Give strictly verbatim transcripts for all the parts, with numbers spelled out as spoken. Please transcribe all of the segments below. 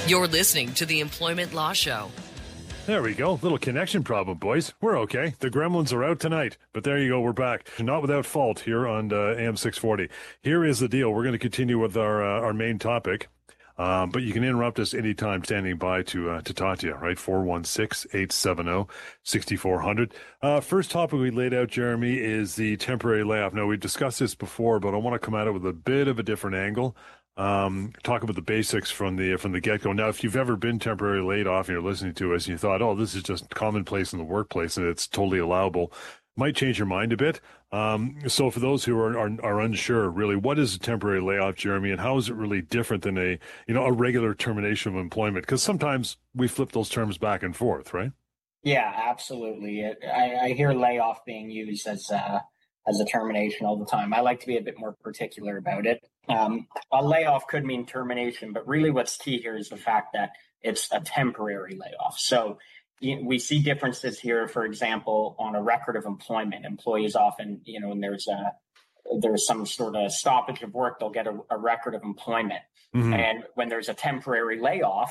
You're listening to the Employment Law Show. There we go. Little connection problem, boys. We're okay. The gremlins are out tonight. But there you go. We're back. Not without fault here on uh, A M six forty. Here is the deal. We're going to continue with our uh, our main topic. Um, but you can interrupt us anytime standing by to uh, to talk to you, right? four one six, eight seven zero, six four zero zero. Uh, first topic we laid out, Jeremy, is the temporary layoff. Now, we've discussed this before, but I want to come at it with a bit of a different angle. Um, talk about the basics from the from the get-go. Now, if you've ever been temporarily laid off and you're listening to us and you thought, oh, this is just commonplace in the workplace and it's totally allowable, might change your mind a bit. Um, so for those who are, are are unsure, really, what is a temporary layoff, Jeremy, and how is it really different than a you know a regular termination of employment? Because sometimes we flip those terms back and forth, right? Yeah, absolutely. It, I, I hear layoff being used as a, as a termination all the time. I like to be a bit more particular about it. Um, a layoff could mean termination, but really what's key here is the fact that it's a temporary layoff. So you, we see differences here, for example, on a record of employment. Employees often, you know, when there's a there's some sort of stoppage of work, they'll get a, a record of employment. Mm-hmm. And when there's a temporary layoff,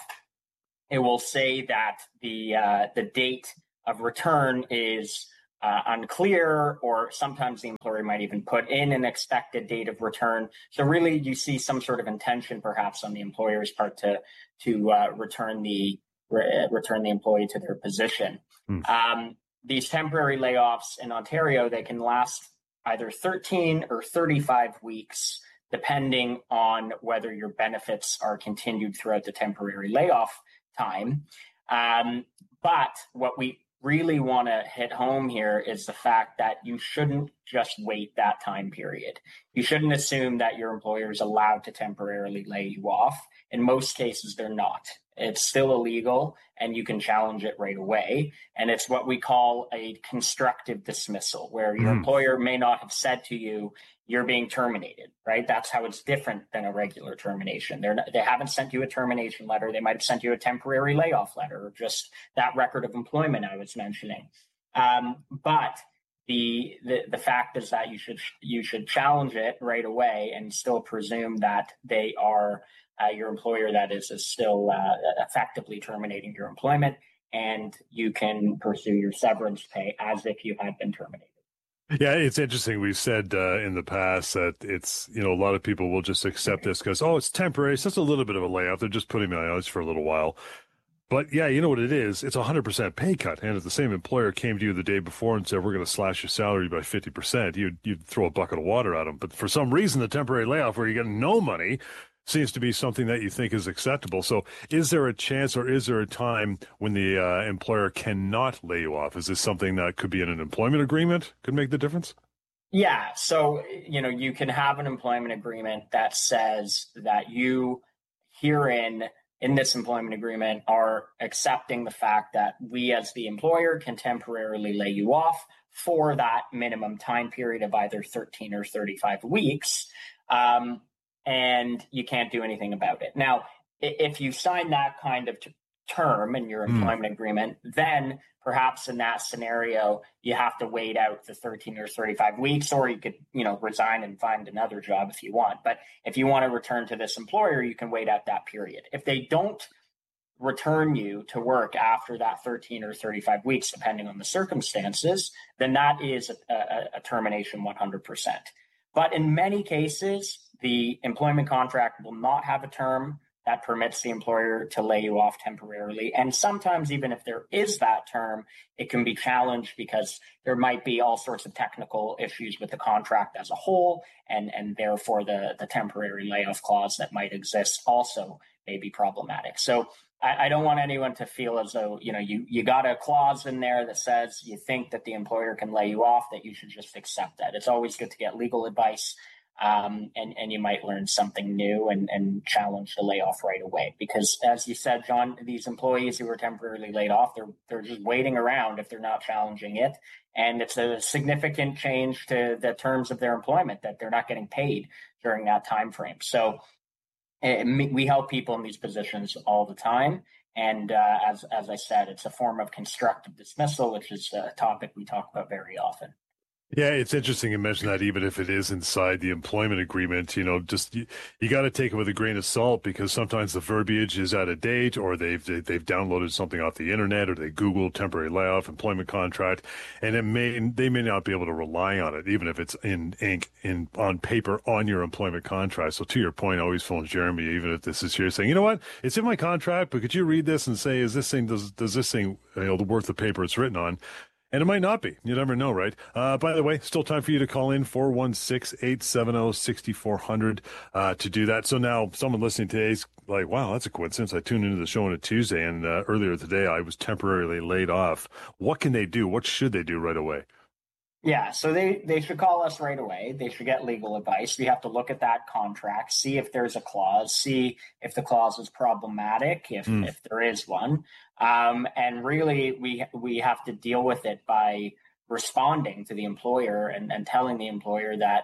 it will say that the uh, the date of return is uh, unclear, or sometimes the employer might even put in an expected date of return. So really, you see some sort of intention, perhaps, on the employer's part to to uh, return the re- return the employee to their position. Mm. Um, these temporary layoffs in Ontario, they can last either thirteen or thirty-five weeks, depending on whether your benefits are continued throughout the temporary layoff time. Um, but what we really want to hit home here is the fact that you shouldn't just wait that time period. You shouldn't assume that your employer is allowed to temporarily lay you off. In most cases, they're not. It's still illegal, and you can challenge it right away. And it's what we call a constructive dismissal, where your mm. employer may not have said to you, you're being terminated, right? That's how it's different than a regular termination. They're not, they haven't sent you a termination letter. They might have sent you a temporary layoff letter, or just that record of employment I was mentioning. Um, but the, the the fact is that you should you should challenge it right away and still presume that they are uh, your employer that is, is still uh, effectively terminating your employment, and you can pursue your severance pay as if you had been terminated. Yeah, it's interesting. We've said uh, in the past that it's, you know, a lot of people will just accept this because, oh, it's temporary. It's just a little bit of a layoff. They're just putting me on ice for a little while. But yeah, you know what it is? It's a one hundred percent pay cut. And if the same employer came to you the day before and said, we're going to slash your salary by fifty percent, you'd, you'd throw a bucket of water at them. But for some reason, the temporary layoff where you're getting no money seems to be something that you think is acceptable. So is there a chance, or is there a time when the uh, employer cannot lay you off? Is this something that could be in an employment agreement, could make the difference? Yeah. So, you know, you can have an employment agreement that says that you herein, in this employment agreement, are accepting the fact that we as the employer can temporarily lay you off for that minimum time period of either thirteen or thirty-five weeks. Um, and you can't do anything about it. Now, if you sign that kind of t- term in your employment mm. agreement, then perhaps in that scenario, you have to wait out the thirteen or thirty-five weeks, or you could, you know, resign and find another job if you want. But if you want to return to this employer, you can wait out that period. If they don't return you to work after that thirteen or thirty-five weeks, depending on the circumstances, then that is a, a, a termination one hundred percent. But in many cases, the employment contract will not have a term that permits the employer to lay you off temporarily. And sometimes, even if there is that term, it can be challenged because there might be all sorts of technical issues with the contract as a whole, and, and therefore the, the temporary layoff clause that might exist also may be problematic. So I, I don't want anyone to feel as though, you know, you, you got a clause in there that says you think that the employer can lay you off, that you should just accept that. It's always good to get legal advice. Um, and, and you might learn something new and, and challenge the layoff right away. Because as you said, John, these employees who are temporarily laid off, they're they're just waiting around if they're not challenging it. And it's a significant change to the terms of their employment that they're not getting paid during that time frame. So uh, we help people in these positions all the time. And uh, as as I said, it's a form of constructive dismissal, which is a topic we talk about very often. Yeah, it's interesting you mentioned that even if it is inside the employment agreement, you know, just you, you got to take it with a grain of salt because sometimes the verbiage is out of date or they've they, they've downloaded something off the internet or they Googled temporary layoff, employment contract, and it may they may not be able to rely on it even if it's in ink in on paper on your employment contract. So to your point, I always phone Jeremy even if this is here saying, you know what, it's in my contract, but could you read this and say, is this thing does does this thing you know the worth the paper it's written on? And it might not be. You never know, right? Uh, by the way, still time for you to call in four one six, eight seven zero, six four zero zero uh, to do that. So now someone listening today is like, wow, that's a coincidence. I tuned into the show on a Tuesday, and uh, earlier today I was temporarily laid off. What can they do? What should they do right away? Yeah, so they, they should call us right away. They should get legal advice. We have to look at that contract, see if there's a clause, see if the clause is problematic, if mm. if there is one. Um, and really, we we have to deal with it by responding to the employer and, and telling the employer that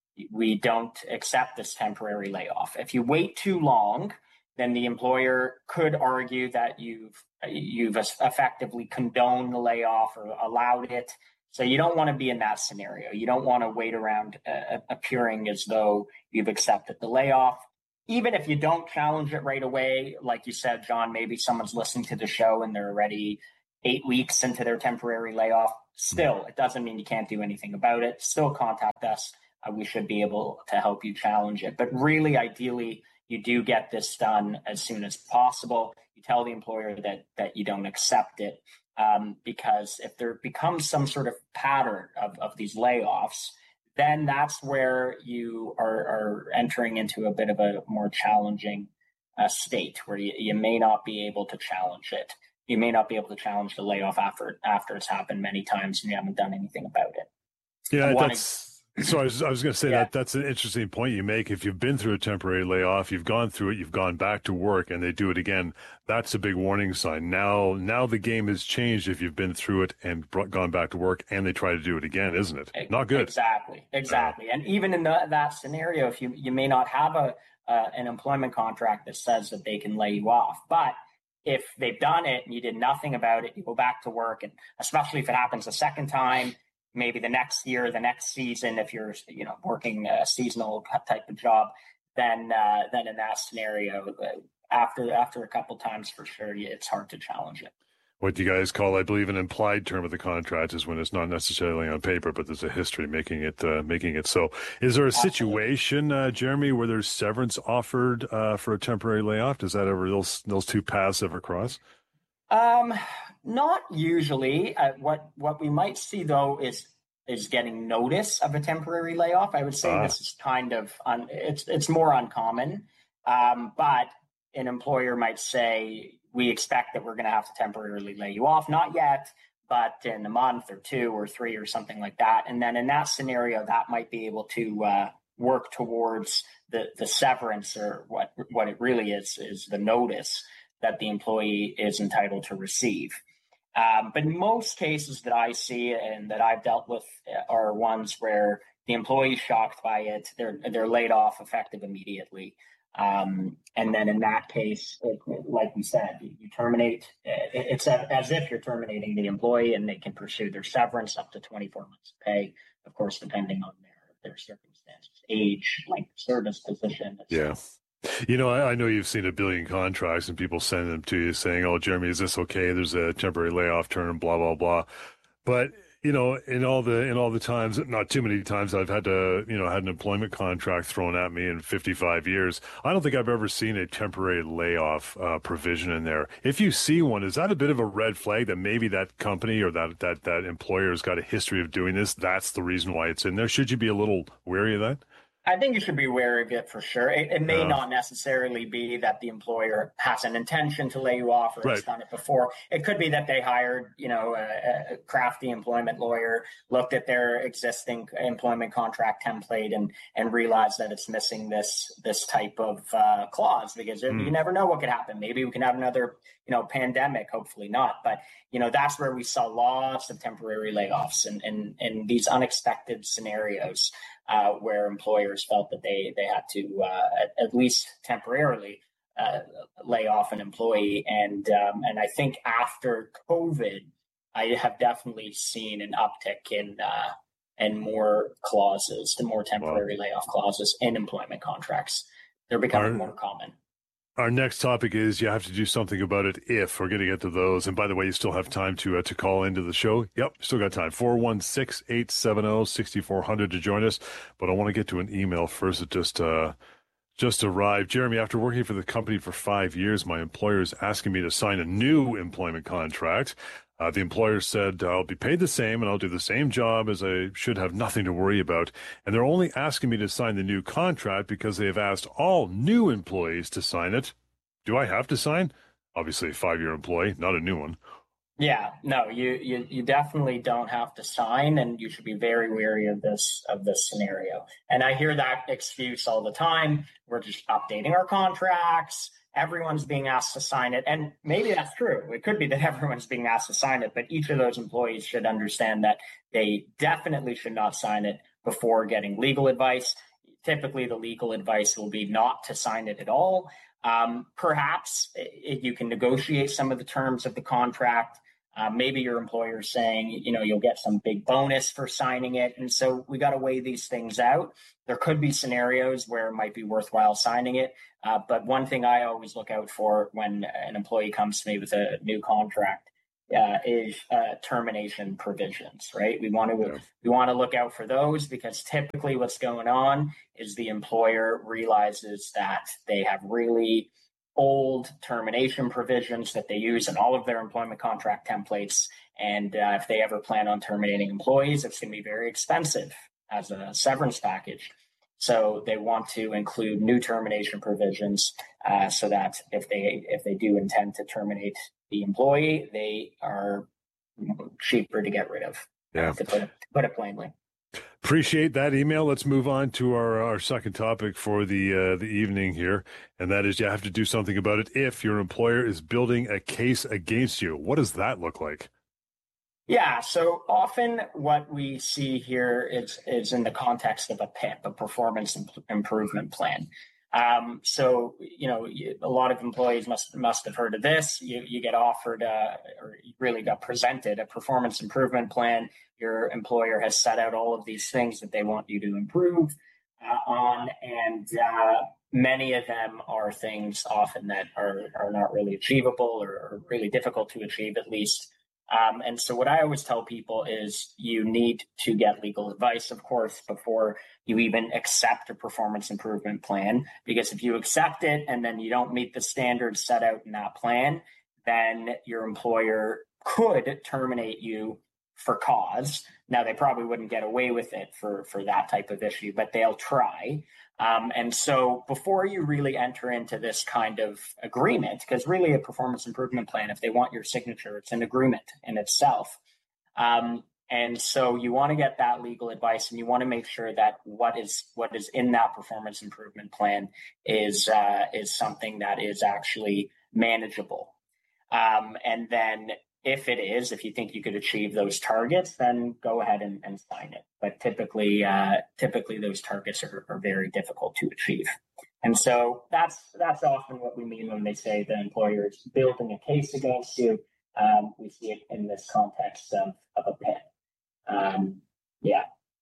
we don't accept this temporary layoff. If you wait too long, then the employer could argue that you've you've effectively condoned the layoff or allowed it. So you don't want to be in that scenario. You don't want to wait around uh, appearing as though you've accepted the layoff. Even if you don't challenge it right away, like you said, John, maybe someone's listening to the show and they're already eight weeks into their temporary layoff. Still, it doesn't mean you can't do anything about it. Still contact us. Uh, we should be able to help you challenge it. But really, ideally, you do get this done as soon as possible. You tell the employer that that you don't accept it. Um, because if there becomes some sort of pattern of, of these layoffs, then that's where you are, are entering into a bit of a more challenging uh, state where you, you may not be able to challenge it. You may not be able to challenge the layoff after after it's happened many times and you haven't done anything about it. Yeah, that's... So I was, I was going to say yeah. that that's an interesting point you make. If you've been through a temporary layoff, you've gone through it, you've gone back to work, and they do it again, that's a big warning sign. Now, now the game has changed if you've been through it and brought, gone back to work, and they try to do it again, isn't it? Not good. Exactly, exactly. Uh, and even in the, that scenario, if you you may not have a uh, an employment contract that says that they can lay you off, but if they've done it and you did nothing about it, you go back to work, and especially if it happens a second time. Maybe the next year, the next season, if you're you know working a seasonal type of job, then uh, then in that scenario, after after a couple times for sure, it's hard to challenge it. What you guys call, I believe, an implied term of the contract is when it's not necessarily on paper, but there's a history making it uh, making it so. Is there a Absolutely. situation, uh, Jeremy, where there's severance offered uh, for a temporary layoff? Does that ever those those two paths ever cross? Um, not usually. Uh, what what we might see though is is getting notice of a temporary layoff. I would say ah. this is kind of un, it's it's more uncommon. Um, but an employer might say, we expect that we're going to have to temporarily lay you off. Not yet, but in a month or two or three or something like that. And then in that scenario, that might be able to uh, work towards the the severance, or what what it really is is the notice that the employee is entitled to receive. Um, but in most cases that I see and that I've dealt with are ones where the employee is shocked by it, they're they're laid off effective immediately. Um, and then in that case, it, like we said, you, you terminate, it, it's as if you're terminating the employee, and they can pursue their severance up to twenty-four months pay, of course, depending on their, their circumstances, age, length of service, position. Et cetera. Yeah. You know, I, I know you've seen a billion contracts and people send them to you saying, oh, Jeremy, is this okay? There's a temporary layoff term, blah, blah, blah. But, you know, in all the in all the times, not too many times I've had to, you know, had an employment contract thrown at me in fifty-five years. I don't think I've ever seen a temporary layoff uh, provision in there. If you see one, is that a bit of a red flag that maybe that company or that, that, that employer has got a history of doing this? That's the reason why it's in there. Should you be a little wary of that? I think you should be wary of it for sure. It, it may yeah. not necessarily be that the employer has an intention to lay you off or right. has done it before. It could be that they hired, you know, a, a crafty employment lawyer, looked at their existing employment contract template and and realized that it's missing this this type of uh, clause, because mm. you never know what could happen. Maybe we can have another, you know, pandemic. Hopefully not. But, you know, that's where we saw lots of temporary layoffs and and, and these unexpected scenarios. Uh, where employers felt that they they had to uh, at, at least temporarily uh, lay off an employee, and um, and I think after COVID, I have definitely seen an uptick in uh, and more clauses, the more temporary wow. layoff clauses in employment contracts. They're becoming Our, more common. Our next topic is you have to do something about it if we're going to get to those. And by the way, you still have time to uh, to call into the show. Yep, still got time. four one six, eight seven zero, six four zero zero to join us. But I want to get to an email first that just, uh, just arrived. Jeremy, after working for the company for five years, my employer is asking me to sign a new employment contract. Uh, the employer said I'll be paid the same and I'll do the same job as I should have nothing to worry about. And they're only asking me to sign the new contract because they have asked all new employees to sign it. Do I have to sign? Obviously, a five-year employee, not a new one. Yeah, no, you, you you definitely don't have to sign, and you should be very wary of this of this scenario. And I hear that excuse all the time. We're just updating our contracts. Everyone's being asked to sign it. And maybe that's true. It could be that everyone's being asked to sign it, but each of those employees should understand that they definitely should not sign it before getting legal advice. Typically, the legal advice will be not to sign it at all. Um, perhaps it, you can negotiate some of the terms of the contract. Uh, maybe your employer is saying, you know, you'll get some big bonus for signing it. And so we got to weigh these things out. There could be scenarios where it might be worthwhile signing it. Uh, but one thing I always look out for when an employee comes to me with a new contract uh, is uh, termination provisions, right? We want to yeah. we want to look out for those, because typically what's going on is the employer realizes that they have really old termination provisions that they use in all of their employment contract templates. And uh, if they ever plan on terminating employees, it's going to be very expensive as a severance package. So they want to include new termination provisions uh, so that if they if they do intend to terminate the employee, they are cheaper to get rid of, yeah. to put it, to put it plainly. Appreciate that email. Let's move on to our, our second topic for the uh, the evening here, and that is you have to do something about it if your employer is building a case against you. What does that look like? Yeah, so often what we see here is is in the context of a P I P, a performance imp- improvement plan. Um, so, you know, you, a lot of employees must must have heard of this. You, you get offered, uh, or you really got presented a performance improvement plan. Your employer has set out all of these things that they want you to improve uh, on, and uh, many of them are things often that are, are not really achievable or, or really difficult to achieve, at least. Um, and so what I always tell people is you need to get legal advice, of course, before you even accept a performance improvement plan, because if you accept it and then you don't meet the standards set out in that plan, then your employer could terminate you for cause. Now, they probably wouldn't get away with it for, for that type of issue, but they'll try. Um, and so before you really enter into this kind of agreement, because really a performance improvement plan, if they want your signature, it's an agreement in itself. Um, and so you want to get that legal advice, and you want to make sure that what is what is in that performance improvement plan is uh, is something that is actually manageable. Um, and then if it is, if you think you could achieve those targets, then go ahead and, and sign it. But typically, uh, typically those targets are, are very difficult to achieve. And so that's that's often what we mean when they say the employer is building a case against you. Um, we see it in this context of, of a P I P. Um, yeah.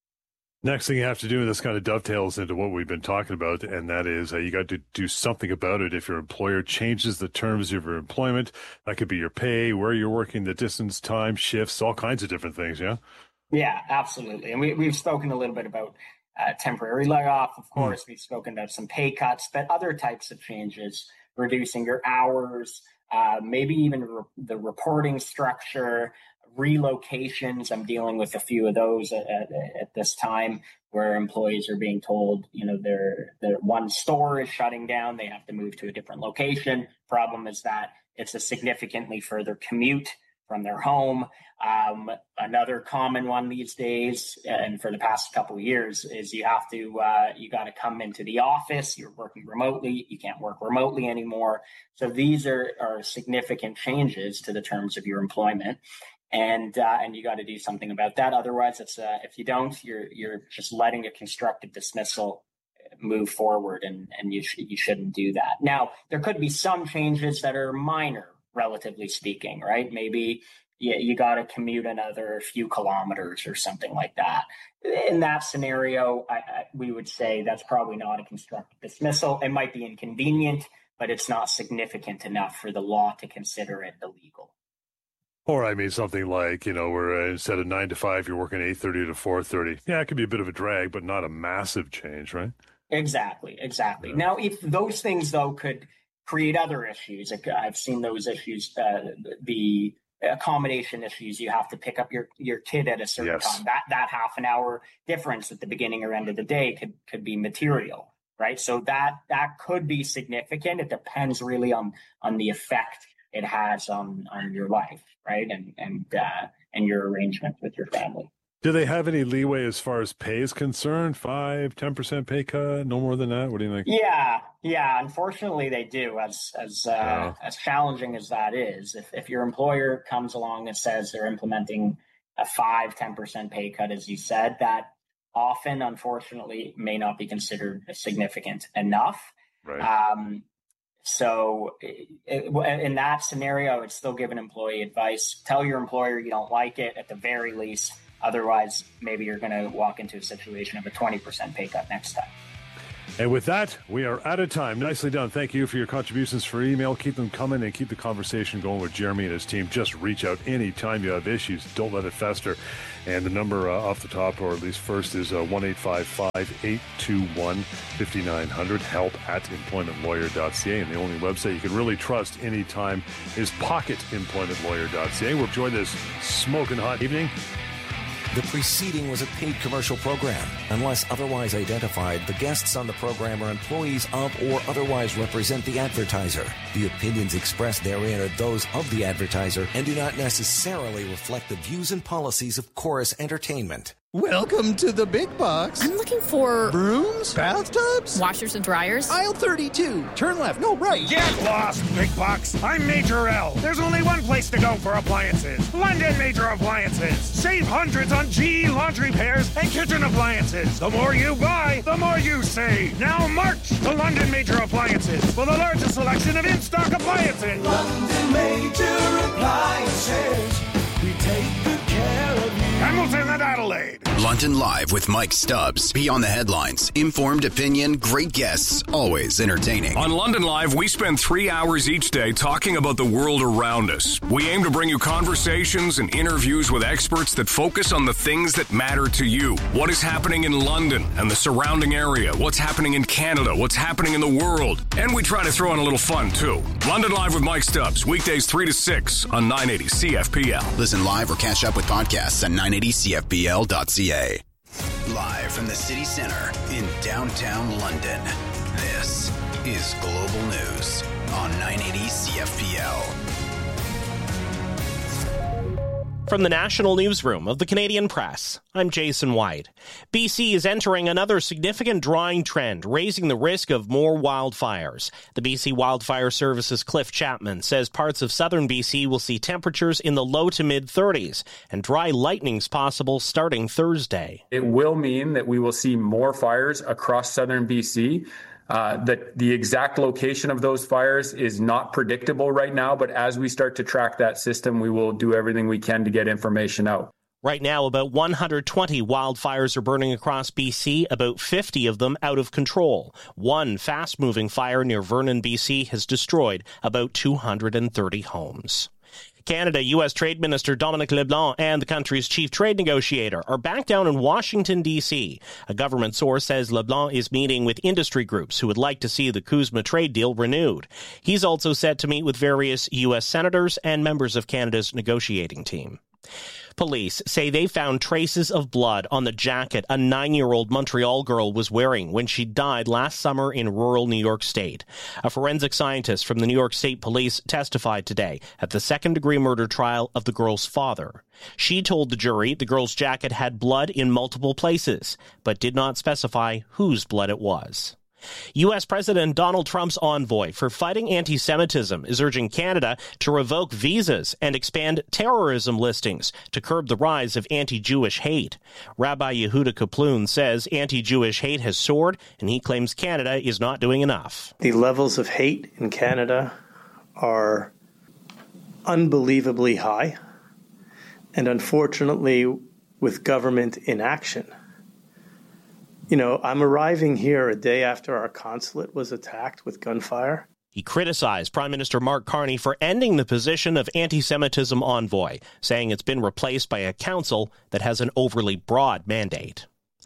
Next thing you have to do, and this kind of dovetails into what we've been talking about, and that is uh, you got to do something about it if your employer changes the terms of your employment. That could be your pay, where you're working, the distance, time, shifts, all kinds of different things, yeah? Yeah, absolutely. And we, we've spoken a little bit about uh, temporary layoff, of course. Hmm. We've spoken about some pay cuts, but other types of changes, reducing your hours, uh, maybe even re- the reporting structure, relocations. I'm dealing with a few of those at, at, at this time, where employees are being told, you know, their their one store is shutting down, they have to move to a different location. Problem is that it's a significantly further commute from their home. Um, another common one these days, and for the past couple of years, is you have to uh, you got to come into the office. You're working remotely. You can't work remotely anymore. So these are are significant changes to the terms of your employment. And uh, and you got to do something about that. Otherwise, it's uh, if you don't, you're you're just letting a constructive dismissal move forward, and and you sh- you shouldn't do that. Now, there could be some changes that are minor, relatively speaking, right? Maybe you, you got to commute another few kilometers or something like that. In that scenario, I, I, we would say that's probably not a constructive dismissal. It might be inconvenient, but it's not significant enough for the law to consider it illegal. Or I mean something like, you know, where uh, instead of nine to five, you're working eight thirty to four thirty. Yeah, it could be a bit of a drag, but not a massive change, right? Exactly, exactly. Yeah. Now, if those things, though, could create other issues, like I've seen those issues, uh, the accommodation issues, you have to pick up your, your kid at a certain Yes. time. That that half an hour difference at the beginning or end of the day could, could be material, right? So that that could be significant. It depends really on on the effect it has on, on your life, right? And and uh, and your arrangement with your family. Do they have any leeway as far as pay is concerned? Five, ten percent pay cut? No more than that? What do you think? Yeah, yeah. Unfortunately, they do. As as uh, Yeah. as challenging as that is, if if your employer comes along and says they're implementing a five, ten percent pay cut, as you said, that often, unfortunately, may not be considered significant enough. Right. Um, so it, in that scenario, it's still give an employee advice. Tell your employer you don't like it at the very least. Otherwise, maybe you're going to walk into a situation of a twenty percent pay cut next time. And with that, we are out of time. Nicely done. Thank you for your contributions for email. Keep them coming and keep the conversation going with Jeremy and his team. Just reach out anytime you have issues. Don't let it fester. And the number uh, off the top, or at least first, is uh, one eight five five, eight two one, five nine zero zero, help at employment lawyer dot c a. And the only website you can really trust anytime is pocket employment lawyer dot c a. We'll enjoy this smoking hot evening. The preceding was a paid commercial program. Unless otherwise identified, the guests on the program are employees of or otherwise represent the advertiser. The opinions expressed therein are those of the advertiser and do not necessarily reflect the views and policies of Chorus Entertainment. Welcome to the big box. I'm looking for Brooms? Bathtubs? washers and dryers. Aisle thirty-two. Turn left. No, right. Get lost, big box. I'm Major L. There's only one place to go for appliances. London Major Appliances. Save hundreds on G E laundry pairs and kitchen appliances. The more you buy, the more you save. Now march to London Major Appliances for the largest selection of in-stock appliances. London Major Appliances. We take good care of you. Hamilton and Adelaide. London Live with Mike Stubbs. Beyond the headlines. Informed opinion, great guests, always entertaining. On London Live, we spend three hours each day talking about the world around us. We aim to bring you conversations and interviews with experts that focus on the things that matter to you. What is happening in London and the surrounding area? What's happening in Canada? What's happening in the world? And we try to throw in a little fun, too. London Live with Mike Stubbs. Weekdays three to six on nine eighty C F P L. Listen live or catch up with podcasts at nine eighty C F P L dot C A. Live from the city center in downtown London, this is Global News on nine eighty C F P L. From the National Newsroom of the Canadian Press, I'm Jason White. B C is entering another significant drying trend, raising the risk of more wildfires. The B C Wildfire Service's Cliff Chapman says parts of southern B C will see temperatures in the low to mid thirties and dry lightnings possible starting Thursday. It will mean that we will see more fires across southern B C. Uh, the, the exact location of those fires is not predictable right now, but as we start to track that system, we will do everything we can to get information out. Right now, about one hundred twenty wildfires are burning across B C, about fifty of them out of control. One fast-moving fire near Vernon, B C has destroyed about two hundred thirty homes. Canada U S Trade Minister Dominic LeBlanc and the country's chief trade negotiator are back down in Washington, D C. A government source says LeBlanc is meeting with industry groups who would like to see the CUSMA trade deal renewed. He's also set to meet with various U S senators and members of Canada's negotiating team. Police say they found traces of blood on the jacket a nine-year-old Montreal girl was wearing when she died last summer in rural New York State. A forensic scientist from the New York State Police testified today at the second-degree murder trial of the girl's father. She told the jury the girl's jacket had blood in multiple places, but did not specify whose blood it was. U S President Donald Trump's envoy for fighting anti-Semitism is urging Canada to revoke visas and expand terrorism listings to curb the rise of anti-Jewish hate. Rabbi Yehuda Kaploun says anti-Jewish hate has soared, and he claims Canada is not doing enough. The levels of hate in Canada are unbelievably high. and unfortunately with government inaction. You know, I'm arriving here a day after our consulate was attacked with gunfire. He criticized Prime Minister Mark Carney for ending the position of anti-Semitism envoy, saying it's been replaced by a council that has an overly broad mandate.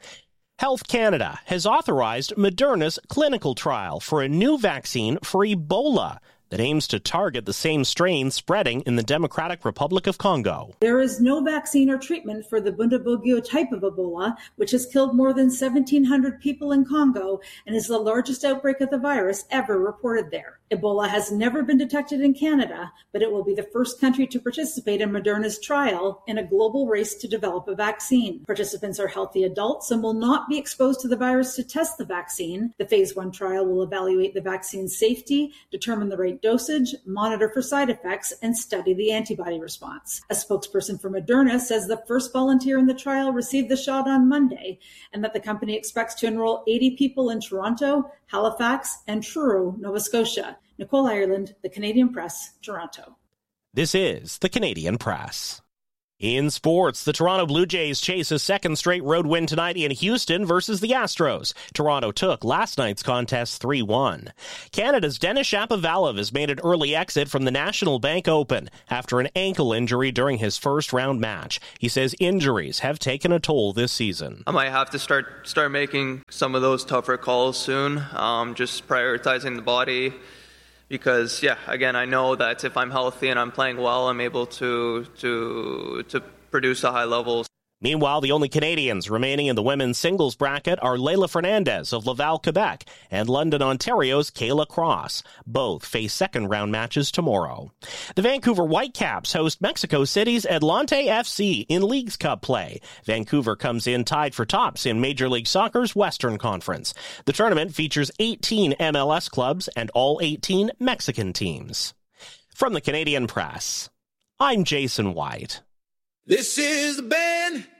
Health Canada has authorized Moderna's clinical trial for a new vaccine for Ebola that aims to target the same strain spreading in the Democratic Republic of Congo. There is no vaccine or treatment for the Bundibugyo type of Ebola, which has killed more than seventeen hundred people in Congo and is the largest outbreak of the virus ever reported there. Ebola has never been detected in Canada, but it will be the first country to participate in Moderna's trial in a global race to develop a vaccine. Participants are healthy adults and will not be exposed to the virus to test the vaccine. The phase one trial will evaluate the vaccine's safety, determine the right dosage, monitor for side effects, and study the antibody response. A spokesperson for Moderna says the first volunteer in the trial received the shot on Monday, and that the company expects to enroll eighty people in Toronto, Halifax, and Truro, Nova Scotia. Nicole Ireland, The Canadian Press, Toronto. This is The Canadian Press. In sports, the Toronto Blue Jays chase a second straight road win tonight in Houston versus the Astros. Toronto took last night's contest three one. Canada's Denis Shapovalov has made an early exit from the National Bank Open after an ankle injury during his first round match. He says injuries have taken a toll this season. I might have to start start making some of those tougher calls soon, um, just prioritizing the body. Because, yeah, again, I know that if I'm healthy and I'm playing well, I'm able to to to produce a high level. Meanwhile, the only Canadians remaining in the women's singles bracket are Leylah Fernandez of Laval, Quebec, and London, Ontario's Kayla Cross. Both face second-round matches tomorrow. The Vancouver Whitecaps host Mexico City's Atlante F C in Leagues Cup play. Vancouver comes in tied for tops in Major League Soccer's Western Conference. The tournament features eighteen M L S clubs and all eighteen Mexican teams. From the Canadian Press, I'm Jason White. This is the band.